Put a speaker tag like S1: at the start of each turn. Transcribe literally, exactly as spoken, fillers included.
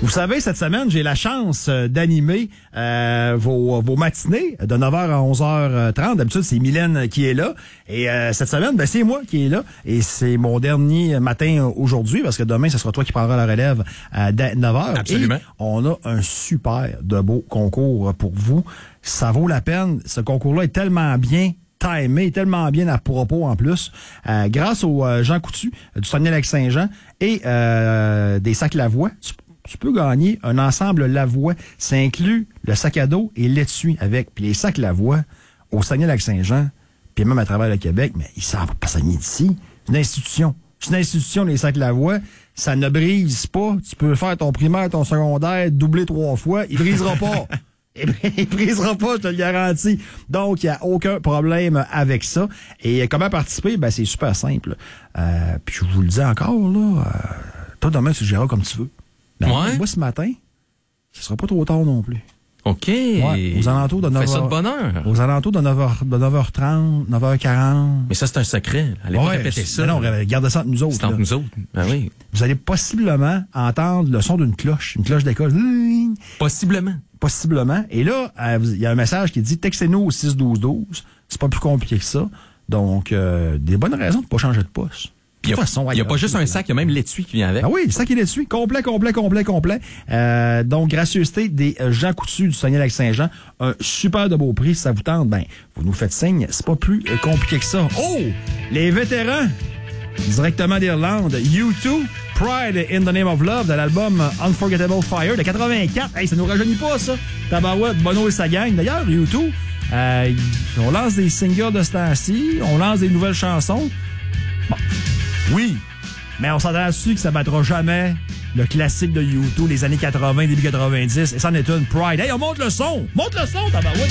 S1: Vous savez, cette semaine, j'ai la chance euh, d'animer euh, vos, vos matinées de neuf heures à onze heures trente. D'habitude, c'est Mylène qui est là. Et euh, cette semaine, ben, c'est moi qui est là. Et c'est mon dernier matin aujourd'hui, parce que demain, ce sera toi qui prendras la relève euh, dès neuf heures.
S2: Absolument.
S1: Et on a un super de beau concours pour vous. Ça vaut la peine. Ce concours-là est tellement bien timé, tellement bien à propos en plus, euh, grâce au euh, Jean Coutu euh, du Saguenay-Lac-Saint-Jean et euh, des sacs Lavoie. Tu, tu peux gagner un ensemble Lavoie. Ça inclut le sac à dos et l'étui avec. Puis les sacs Lavoie au Saguenay-Lac-Saint-Jean, puis même à travers le Québec, mais ils savent pas ça d'ici. C'est une institution. C'est une institution, les sacs Lavoie. Ça ne brise pas. Tu peux faire ton primaire, ton secondaire, doubler trois fois. Il brisera pas. Eh bien, il brisera pas, je te le garantis. Donc, il n'y a aucun problème avec ça. Et comment participer? Ben, c'est super simple. Euh, puis je vous le dis encore, là, euh, toi, demain, tu géreras comme tu veux. Ben,
S2: ouais.
S1: Moi, ce matin, ce sera pas trop tard non plus.
S2: OK.
S1: Ouais, aux alentours de neuf heures.
S2: Fais ça de bonne heure.
S1: Aux alentours de neuf heures, de neuf heures trente, neuf heures quarante.
S2: Mais ça, c'est un secret. Allez pas
S1: ouais,
S2: répéter ça.
S1: Non, gardez ça entre nous autres.
S2: C'est entre
S1: là.
S2: nous autres. Ben oui.
S1: Vous allez possiblement entendre le son d'une cloche, une cloche d'école.
S2: Possiblement. Possiblement.
S1: Et là, il y a un message qui dit « Textez-nous au six douze douze ». C'est pas plus compliqué que ça. Donc, euh, des bonnes raisons de ne pas changer de poste.
S2: Il n'y a, a pas juste un sac, il y a même l'étui qui vient avec.
S1: Ah oui, le sac et l'étui, complet, complet, complet, complet. Euh, donc, gracieuseté des Jean Coutu du Saguenay-Lac-Saint-Jean. Un super de beau prix, si ça vous tente, ben, vous nous faites signe. C'est pas plus compliqué que ça. Oh! Les vétérans, directement d'Irlande. U deux, Pride in the Name of Love, de l'album Unforgettable Fire de quatre-vingt-quatre. Hey, ça nous rajeunit pas, ça. Tabarouette, Bono et sa gang. D'ailleurs, U deux, euh, on lance des singles de ce temps-ci, on lance des nouvelles chansons. Bon. Oui, mais on s'entend dessus que ça battra jamais le classique de U deux, les années quatre-vingts, début quatre-vingt-dix, et c'en est une, Pride. Hey, on monte le son! Monte le son, tabarouette!